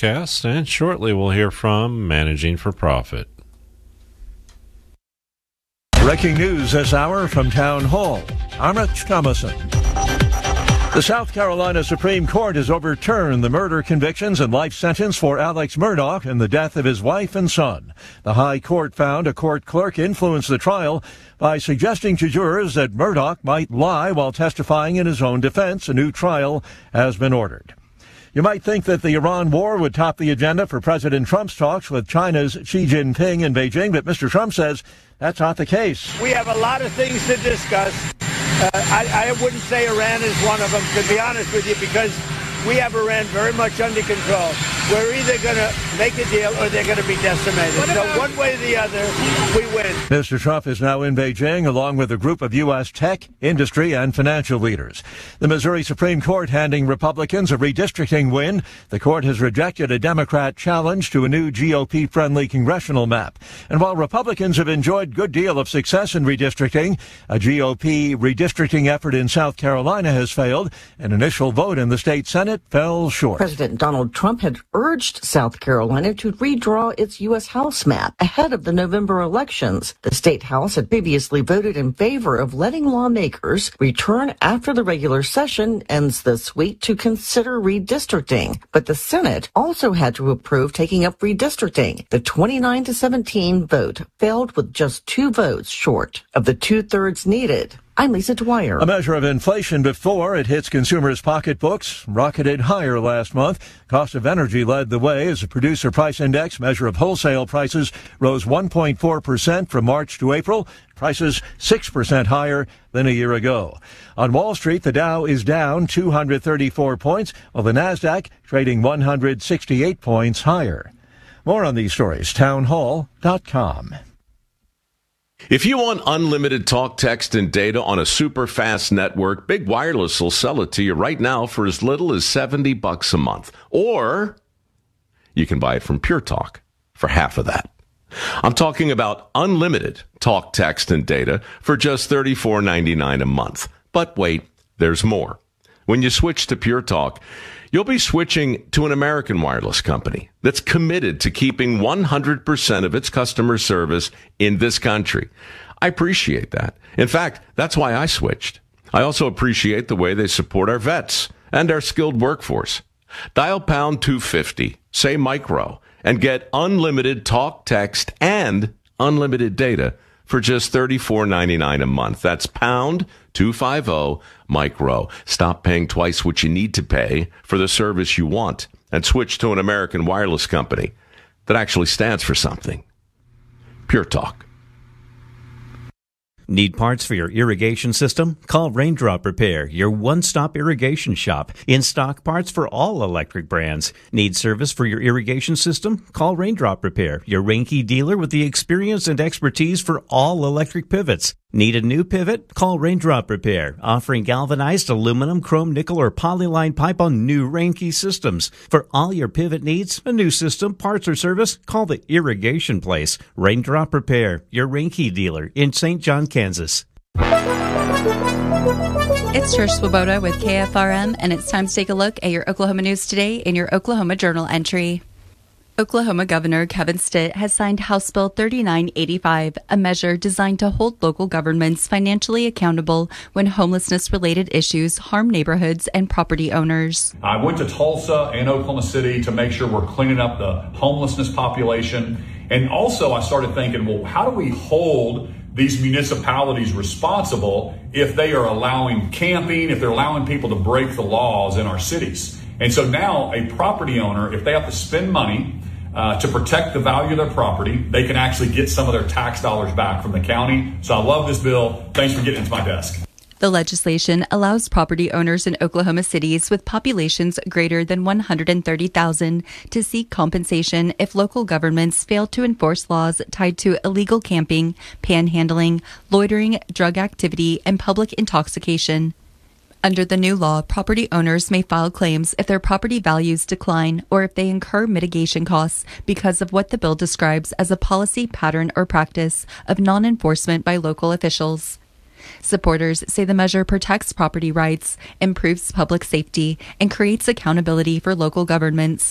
forecast, and shortly we'll hear from Managing for Profit. Breaking news this hour from Town Hall. I'm Rich Thomason. The South Carolina Supreme Court has overturned the murder convictions and life sentence for Alex Murdaugh in the death of his wife and son. The High Court found a court clerk influenced the trial by suggesting to jurors that Murdaugh might lie while testifying in his own defense. A new trial has been ordered. You might think that the Iran war would top the agenda for President Trump's talks with China's Xi Jinping in Beijing, but Mr. Trump says that's not the case. We have a lot of things to discuss. I wouldn't say Iran is one of them, to be honest with you, because we have Iran very much under control. We're either going to make a deal or they're going to be decimated. So one way or the other, we win. Mr. Trump is now in Beijing along with a group of U.S. tech, industry, and financial leaders. The Missouri Supreme Court handing Republicans a redistricting win. The court has rejected a Democrat challenge to a new GOP-friendly congressional map. And while Republicans have enjoyed a good deal of success in redistricting, a GOP redistricting effort in South Carolina has failed. An initial vote in the state Senate fell short. President Donald Trump had urged South Carolina to redraw its U.S. House map ahead of the November elections. The state House had previously voted in favor of letting lawmakers return after the regular session ends this week to consider redistricting. But the Senate also had to approve taking up redistricting. The 29-17 vote failed with just 2 votes short of the 2/3 needed. I'm Lisa Dwyer. A measure of inflation before it hits consumers' pocketbooks rocketed higher last month. Cost of energy led the way as the Producer Price Index measure of wholesale prices rose 1.4% from March to April. Prices 6% higher than a year ago. On Wall Street, the Dow is down 234 points, while the Nasdaq trading 168 points higher. More on these stories, townhall.com. If you want unlimited talk, text, and data on a super fast network, Big Wireless will sell it to you right now for as little as $70 a month. Or you can buy it from Pure Talk for half of that. I'm talking about unlimited talk, text, and data for just $34.99 a month. But wait, there's more. When you switch to Pure Talk, you'll be switching to an American wireless company that's committed to keeping 100% of its customer service in this country. I appreciate that. In fact, that's why I switched. I also appreciate the way they support our vets and our skilled workforce. Dial pound 250, say micro, and get unlimited talk, text, and unlimited data for just $34.99 a month. That's pound 250 micro. Stop paying twice what you need to pay for the service you want and switch to an American wireless company that actually stands for something. Pure Talk. Need parts for your irrigation system? Call Raindrop Repair, your one-stop irrigation shop. In-stock parts for all electric brands. Need service for your irrigation system? Call Raindrop Repair, your Reinke dealer with the experience and expertise for all electric pivots. Need a new pivot? Call Raindrop Repair, offering galvanized aluminum, chrome, nickel, or polyline pipe on new Reinke systems. For all your pivot needs, a new system, parts, or service, call the Irrigation Place. Raindrop Repair, your Reinke dealer in St. John, Kansas. It's Trish Swoboda with KFRM, and it's time to take a look at your Oklahoma news today in your Oklahoma Journal entry. Oklahoma Governor Kevin Stitt has signed House Bill 3985, a measure designed to hold local governments financially accountable when homelessness-related issues harm neighborhoods and property owners. I went to Tulsa and Oklahoma City to make sure we're cleaning up the homelessness population. And also I started thinking, well, how do we hold these municipalities responsible if they are allowing camping, if they're allowing people to break the laws in our cities? And so now a property owner, if they have to spend money to protect the value of their property, they can actually get some of their tax dollars back from the county. So I love this bill. Thanks for getting it to my desk. The legislation allows property owners in Oklahoma cities with populations greater than 130,000 to seek compensation if local governments fail to enforce laws tied to illegal camping, panhandling, loitering, drug activity, and public intoxication. Under the new law, property owners may file claims if their property values decline or if they incur mitigation costs because of what the bill describes as a policy, pattern, or practice of non-enforcement by local officials. Supporters say the measure protects property rights, improves public safety, and creates accountability for local governments.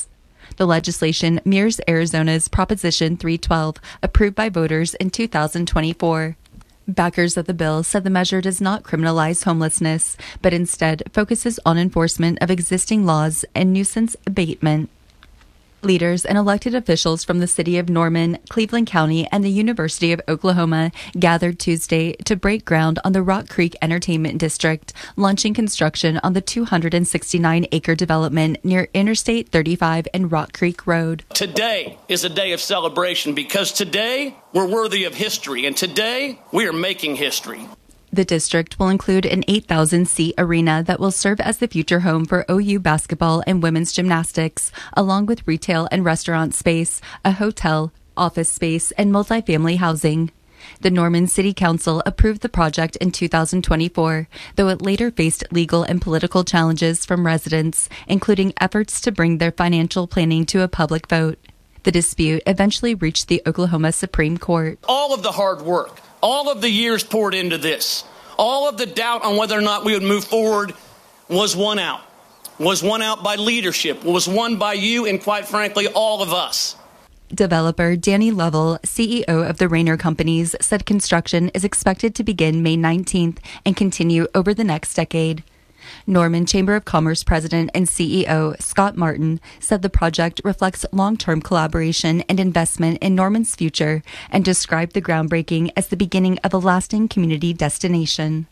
The legislation mirrors Arizona's Proposition 312, approved by voters in 2024. Backers of the bill said the measure does not criminalize homelessness, but instead focuses on enforcement of existing laws and nuisance abatement. Leaders and elected officials from the city of Norman, Cleveland County, and the University of Oklahoma gathered Tuesday to break ground on the Rock Creek Entertainment District, launching construction on the 269-acre development near Interstate 35 and Rock Creek Road. Today is a day of celebration because today we're worthy of history, and today we are making history. The district will include an 8,000-seat arena that will serve as the future home for OU basketball and women's gymnastics, along with retail and restaurant space, a hotel, office space, and multifamily housing. The Norman City Council approved the project in 2024, though it later faced legal and political challenges from residents, including efforts to bring their financial planning to a public vote. The dispute eventually reached the Oklahoma Supreme Court. All of the hard work, all of the years poured into this, all of the doubt on whether or not we would move forward was won out by leadership, was won by you, and quite frankly, all of us. Developer Danny Lovell, CEO of the Rayner Companies, said construction is expected to begin May 19th and continue over the next decade. Norman Chamber of Commerce President and CEO Scott Martin said the project reflects long-term collaboration and investment in Norman's future and described the groundbreaking as the beginning of a lasting community destination.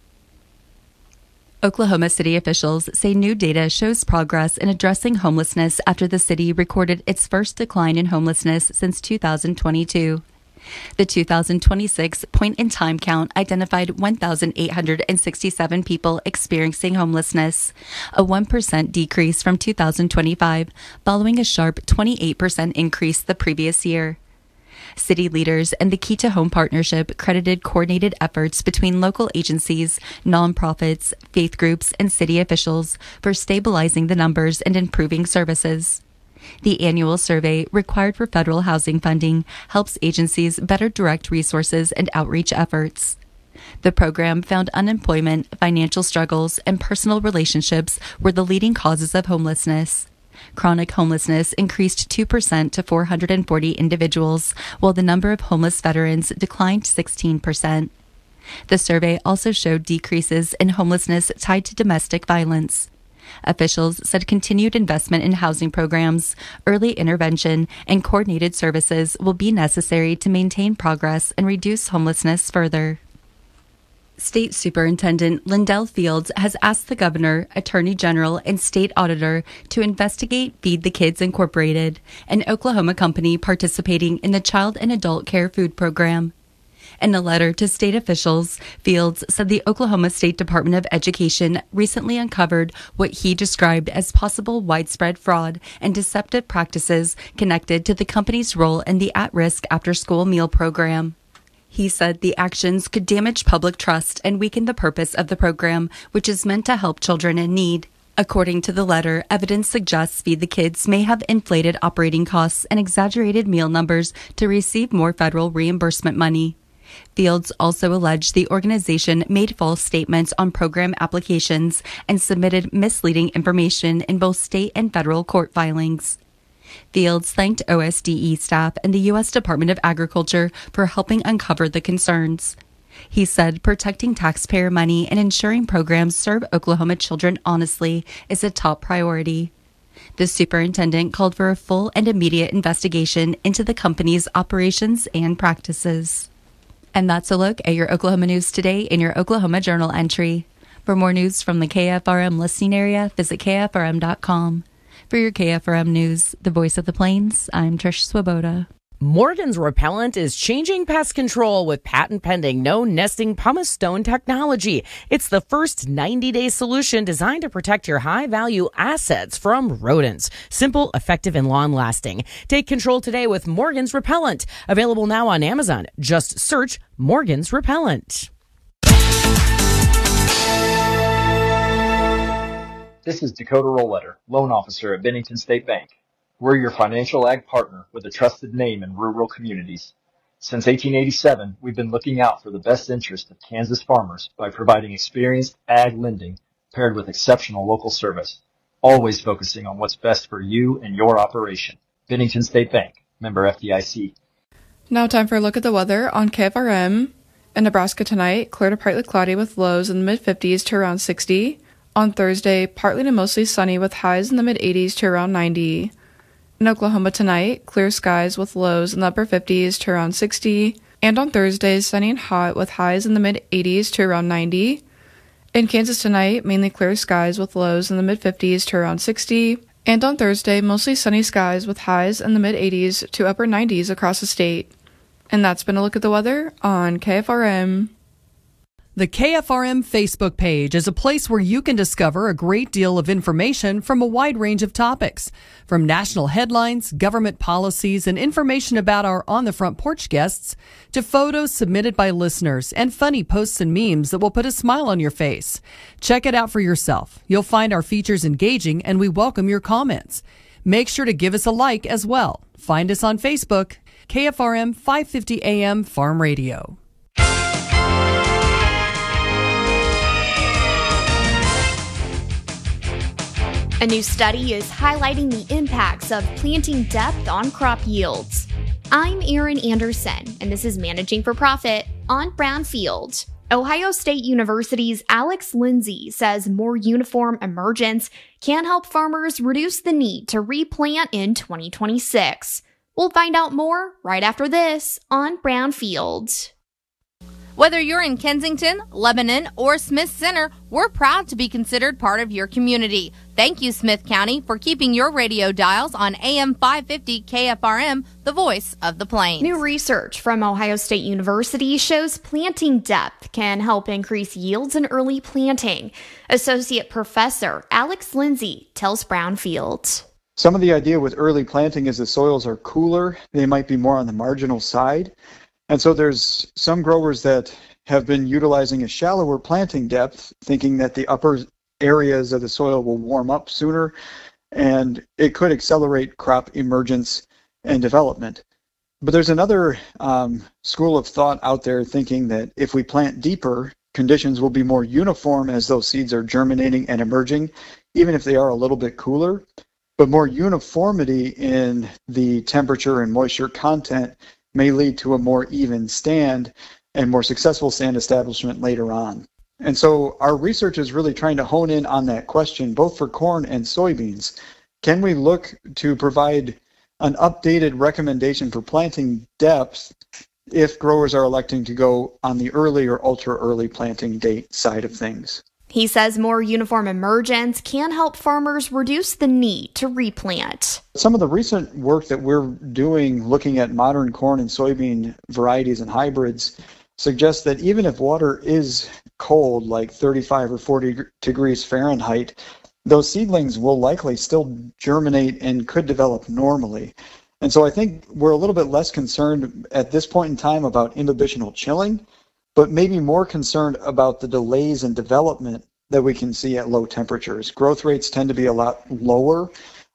Oklahoma City officials say new data shows progress in addressing homelessness after the city recorded its first decline in homelessness since 2022. The 2026 point-in-time count identified 1,867 people experiencing homelessness, a 1% decrease from 2025, following a sharp 28% increase the previous year. City leaders and the Key to Home Partnership credited coordinated efforts between local agencies, nonprofits, faith groups, and city officials for stabilizing the numbers and improving services. The annual survey, required for federal housing funding, helps agencies better direct resources and outreach efforts. The program found unemployment, financial struggles, and personal relationships were the leading causes of homelessness. Chronic homelessness increased 2% to 440 individuals, while the number of homeless veterans declined 16%. The survey also showed decreases in homelessness tied to domestic violence. Officials said continued investment in housing programs, early intervention, and coordinated services will be necessary to maintain progress and reduce homelessness further. State Superintendent Lindell Fields has asked the governor, attorney general, and state auditor to investigate Feed the Kids Incorporated, an Oklahoma company participating in the Child and Adult Care Food Program. In a letter to state officials, Fields said the Oklahoma State Department of Education recently uncovered what he described as possible widespread fraud and deceptive practices connected to the company's role in the at-risk after-school meal program. He said the actions could damage public trust and weaken the purpose of the program, which is meant to help children in need. According to the letter, evidence suggests Feed the Kids may have inflated operating costs and exaggerated meal numbers to receive more federal reimbursement money. Fields also alleged the organization made false statements on program applications and submitted misleading information in both state and federal court filings. Fields thanked OSDE staff and the U.S. Department of Agriculture for helping uncover the concerns. He said protecting taxpayer money and ensuring programs serve Oklahoma children honestly is a top priority. The superintendent called for a full and immediate investigation into the company's operations and practices. And that's a look at your Oklahoma news today in your Oklahoma Journal entry. For more news from the KFRM listening area, visit KFRM.com. For your KFRM news, the voice of the Plains, I'm Trish Swoboda. Morgan's Repellent is changing pest control with patent-pending no-nesting pumice stone technology. It's the first 90-day solution designed to protect your high-value assets from rodents. Simple, effective, and long-lasting. Take control today with Morgan's Repellent. Available now on Amazon. Just search Morgan's Repellent. This is Dakota Rollletter, loan officer at Bennington State Bank. We're your financial ag partner with a trusted name in rural communities. Since 1887, we've been looking out for the best interest of Kansas farmers by providing experienced ag lending paired with exceptional local service, always focusing on what's best for you and your operation. Bennington State Bank, member FDIC. Now time for a look at the weather on KFRM. In Nebraska tonight, clear to partly cloudy with lows in the mid-50s to around 60. On Thursday, partly to mostly sunny with highs in the mid-80s to around 90. In Oklahoma tonight, clear skies with lows in the upper 50s to around 60. And on Thursday, sunny and hot with highs in the mid-80s to around 90. In Kansas tonight, mainly clear skies with lows in the mid-50s to around 60. And on Thursday, mostly sunny skies with highs in the mid-80s to upper 90s across the state. And that's been a look at the weather on KFRM. The KFRM Facebook page is a place where you can discover a great deal of information from a wide range of topics, from national headlines, government policies, and information about our On the Front Porch guests, to photos submitted by listeners and funny posts and memes that will put a smile on your face. Check it out for yourself. You'll find our features engaging, and we welcome your comments. Make sure to give us a like as well. Find us on Facebook, KFRM 550 AM Farm Radio. A new study is highlighting the impacts of planting depth on crop yields. I'm Erin Anderson, and this is Managing for Profit on Brownfield. Ohio State University's Alex Lindsay says more uniform emergence can help farmers reduce the need to replant in 2026. We'll find out more right after this on Brownfield. Whether you're in Kensington, Lebanon, or Smith Center, we're proud to be considered part of your community. Thank you, Smith County, for keeping your radio dials on AM 550 KFRM, the voice of the plains. New research from Ohio State University shows planting depth can help increase yields in early planting. Associate Professor Alex Lindsay tells Brownfield. Some of the idea with early planting is the soils are cooler. They might be more on the marginal side. And so there's some growers that have been utilizing a shallower planting depth, thinking that the upper areas of the soil will warm up sooner, and it could accelerate crop emergence and development. But there's another school of thought out there thinking that if we plant deeper, conditions will be more uniform as those seeds are germinating and emerging, even if they are a little bit cooler. But more uniformity in the temperature and moisture content may lead to a more even stand and more successful stand establishment later on. And so our research is really trying to hone in on that question, both for corn and soybeans. Can we look to provide an updated recommendation for planting depth if growers are electing to go on the early or ultra early planting date side of things? He says more uniform emergence can help farmers reduce the need to replant. Some of the recent work that we're doing looking at modern corn and soybean varieties and hybrids suggests that even if water is cold, like 35 or 40 degrees Fahrenheit, those seedlings will likely still germinate and could develop normally. And so I think we're a little bit less concerned at this point in time about imbibitional chilling, but maybe more concerned about the delays in development that we can see at low temperatures. Growth rates tend to be a lot lower,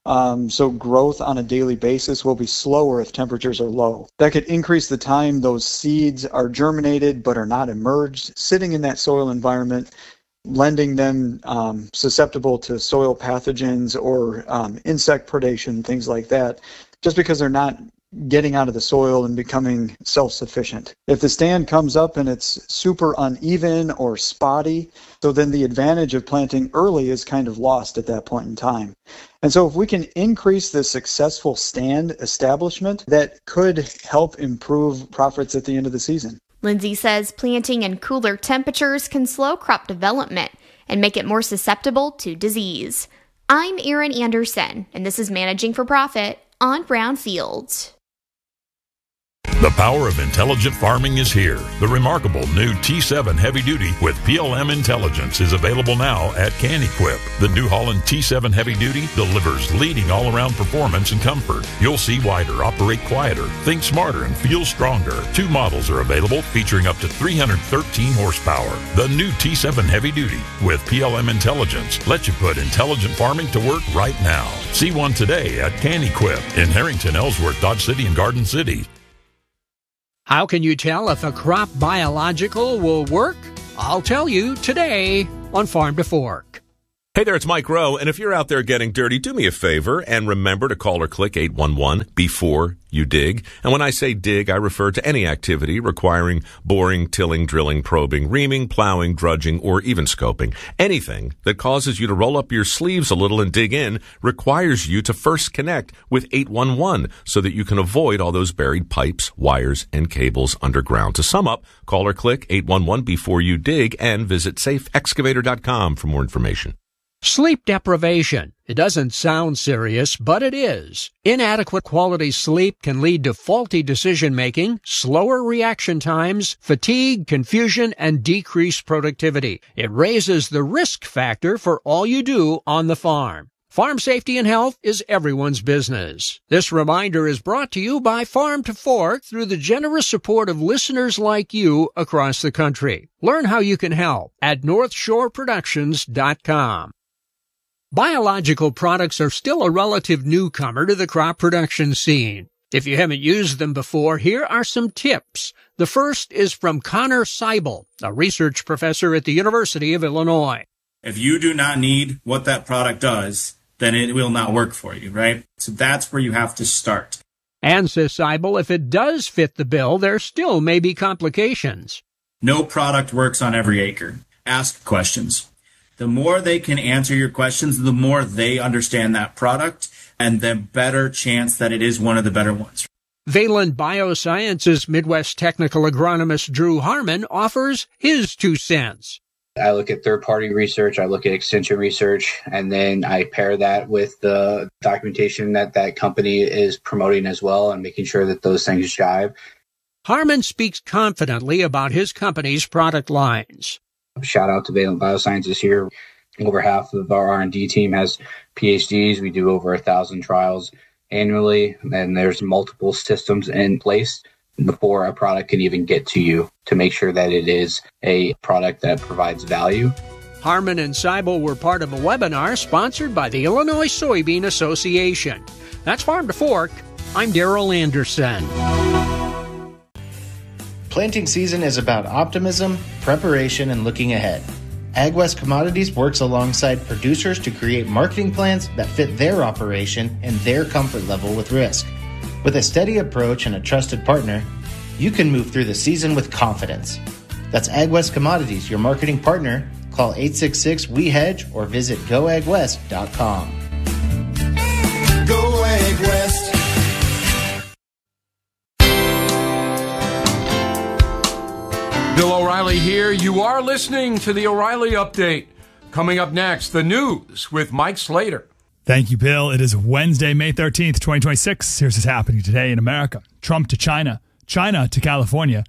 so growth on a daily basis will be slower if temperatures are low. That could increase the time those seeds are germinated but are not emerged, sitting in that soil environment, lending them susceptible to soil pathogens or insect predation, things like that, just because they're not getting out of the soil and becoming self-sufficient. If the stand comes up and it's super uneven or spotty, so then the advantage of planting early is kind of lost at that point in time. And so if we can increase the successful stand establishment, that could help improve profits at the end of the season. Lindsay says planting in cooler temperatures can slow crop development and make it more susceptible to disease. I'm Erin Anderson, and this is Managing for Profit on Brownfield. The power of intelligent farming is here. The remarkable new T7 Heavy Duty with PLM Intelligence is available now at CanEquip. The New Holland T7 Heavy Duty delivers leading all-around performance and comfort. You'll see wider, operate quieter, think smarter, and feel stronger. 2 models are available featuring up to 313 horsepower. The new T7 Heavy Duty with PLM Intelligence lets you put intelligent farming to work right now. See one today at CanEquip in Harrington, Ellsworth, Dodge City, and Garden City. How can you tell if a crop biological will work? I'll tell you today on Farm to Fork. Hey there, it's Mike Rowe, and if you're out there getting dirty, do me a favor and remember to call or click 811 before you dig. And when I say dig, I refer to any activity requiring boring, tilling, drilling, probing, reaming, plowing, drudging, or even scoping. Anything that causes you to roll up your sleeves a little and dig in requires you to first connect with 811 so that you can avoid all those buried pipes, wires, and cables underground. To sum up, call or click 811 before you dig and visit safeexcavator.com for more information. Sleep deprivation. It doesn't sound serious, but it is. Inadequate quality sleep can lead to faulty decision-making, slower reaction times, fatigue, confusion, and decreased productivity. It raises the risk factor for all you do on the farm. Farm safety and health is everyone's business. This reminder is brought to you by Farm to Fork through the generous support of listeners like you across the country. Learn how you can help at NorthshoreProductions.com. Biological products are still a relative newcomer to the crop production scene. If you haven't used them before, here are some tips. The first is from Connor Seibel, a research professor at the University of Illinois. If you do not need what that product does, then it will not work for you, right? So that's where you have to start. And, says Seibel, if it does fit the bill, there still may be complications. No product works on every acre. Ask questions. The more they can answer your questions, the more they understand that product, and the better chance that it is one of the better ones. Valent Biosciences Midwest technical agronomist Drew Harmon offers his 2 cents. I look at third-party research, I look at extension research, and then I pair that with the documentation that that company is promoting as well and making sure that those things jive. Harmon speaks confidently about his company's product lines. Shout out to Valent Biosciences here. Over half of our R&D team has PhDs. We do over 1,000 trials annually, and there's multiple systems in place before a product can even get to you to make sure that it is a product that provides value. Harmon and Seibel were part of a webinar sponsored by the Illinois Soybean Association. That's Farm to Fork. I'm Darrell Anderson. Planting season is about optimism, preparation, and looking ahead. AgWest Commodities works alongside producers to create marketing plans that fit their operation and their comfort level with risk. With a steady approach and a trusted partner, you can move through the season with confidence. That's AgWest Commodities, your marketing partner. Call 866-WE-HEDGE or visit goagwest.com. Go AgWest. Bill O'Reilly here. You are listening to the O'Reilly Update. Coming up next, the news with Mike Slater. Thank you, Bill. It is Wednesday, May 13th, 2026. Here's what's happening today in America. Trump to China, China to California,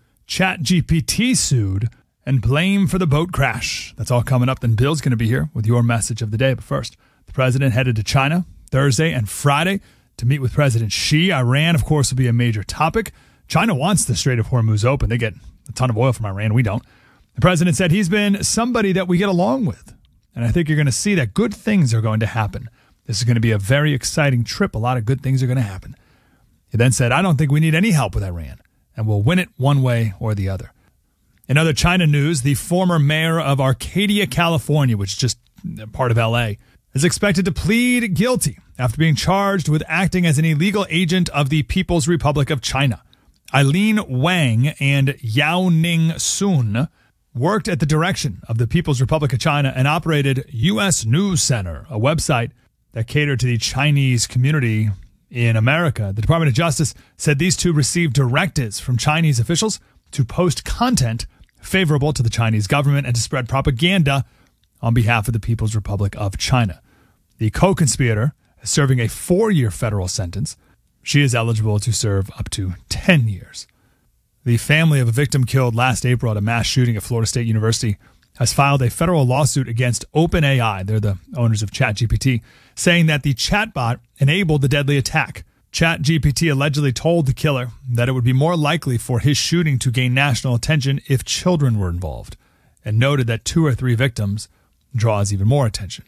ChatGPT sued, and blame for the boat crash. That's all coming up. Then Bill's going to be here with your message of the day. But first, the president headed to China Thursday and Friday to meet with President Xi. Iran, of course, will be a major topic. China wants the Strait of Hormuz open. They get a ton of oil from Iran. We don't. The president said he's been somebody that we get along with. And I think you're going to see that good things are going to happen. This is going to be a very exciting trip. A lot of good things are going to happen. He then said, I don't think we need any help with Iran, and we'll win it one way or the other. In other China news, the former mayor of Arcadia, California, which is just part of L.A., is expected to plead guilty after being charged with acting as an illegal agent of the People's Republic of China. Eileen Wang and Yao Ning Sun worked at the direction of the People's Republic of China and operated U.S. News Center, a website that catered to the Chinese community in America. The Department of Justice said these two received directives from Chinese officials to post content favorable to the Chinese government and to spread propaganda on behalf of the People's Republic of China. The co-conspirator is serving a 4-year federal sentence. She is eligible to serve up to 10 years. The family of a victim killed last April at a mass shooting at Florida State University has filed a federal lawsuit against OpenAI, they're the owners of ChatGPT, saying that the chatbot enabled the deadly attack. ChatGPT allegedly told the killer that it would be more likely for his shooting to gain national attention if children were involved, and noted that 2 or 3 victims draws even more attention.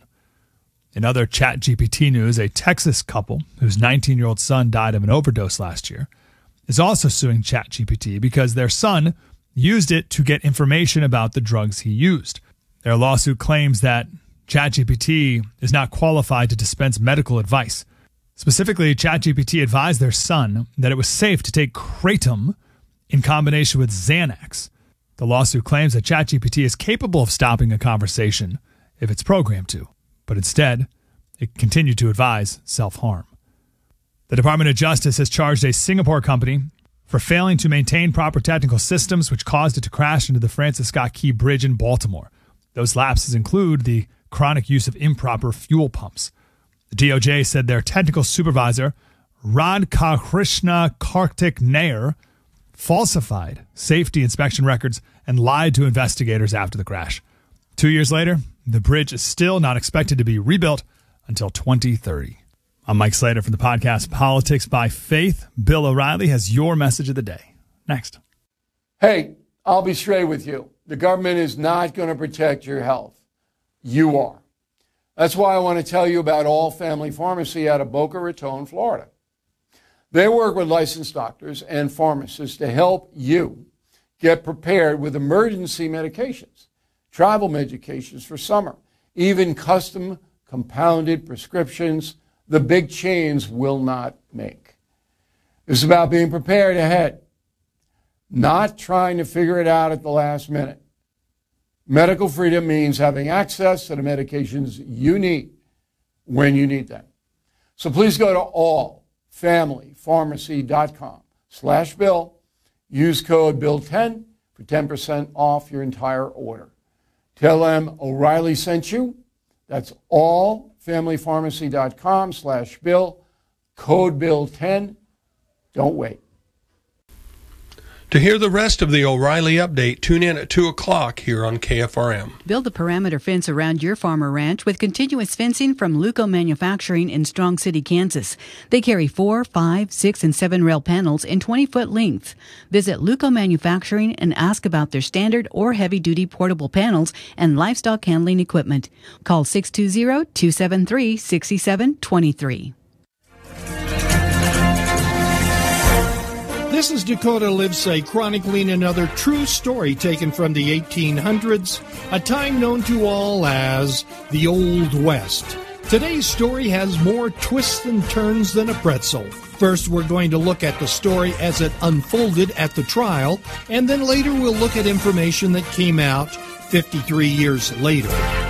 In other ChatGPT news, a Texas couple whose 19-year-old son died of an overdose last year is also suing ChatGPT because their son used it to get information about the drugs he used. Their lawsuit claims that ChatGPT is not qualified to dispense medical advice. Specifically, ChatGPT advised their son that it was safe to take Kratom in combination with Xanax. The lawsuit claims that ChatGPT is capable of stopping a conversation if it's programmed to, but instead, it continued to advise self-harm. The Department of Justice has charged a Singapore company for failing to maintain proper technical systems, which caused it to crash into the Francis Scott Key Bridge in Baltimore. Those lapses include the chronic use of improper fuel pumps. The DOJ said their technical supervisor, Radhakrishna Kartik Nair, falsified safety inspection records and lied to investigators after the crash. 2 years later, the bridge is still not expected to be rebuilt until 2030. I'm Mike Slater from the podcast Politics by Faith. Bill O'Reilly has your message of the day. Next. Hey, I'll be straight with you. The government is not going to protect your health. You are. That's why I want to tell you about All Family Pharmacy out of Boca Raton, Florida. They work with licensed doctors and pharmacists to help you get prepared with emergency medications, travel medications for summer, even custom compounded prescriptions the big chains will not make. It's about being prepared ahead, not trying to figure it out at the last minute. Medical freedom means having access to the medications you need when you need them. So please go to allfamilypharmacy.com/Bill. Use code Bill10 for 10% off your entire order. Tell them O'Reilly sent you. That's allfamilypharmacy.com/Bill. Code Bill10. Don't wait. To hear the rest of the O'Reilly Update, tune in at 2 o'clock here on KFRM. Build a perimeter fence around your farm or ranch with continuous fencing from Luco Manufacturing in Strong City, Kansas. They carry 4, 5, 6, and 7 rail panels in 20-foot lengths. Visit Luco Manufacturing and ask about their standard or heavy-duty portable panels and livestock handling equipment. Call 620-273-6723. This is Dakota Livesay chronicling another true story taken from the 1800s, a time known to all as the Old West. Today's story has more twists and turns than a pretzel. First, we're going to look at the story as it unfolded at the trial, and then later we'll look at information that came out 53 years later.